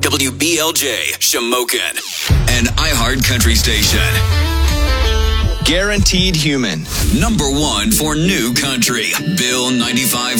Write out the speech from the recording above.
WBLJ, Shamokin, an iHeart Country station. Guaranteed Human. Number 1 for new country. Bill 95.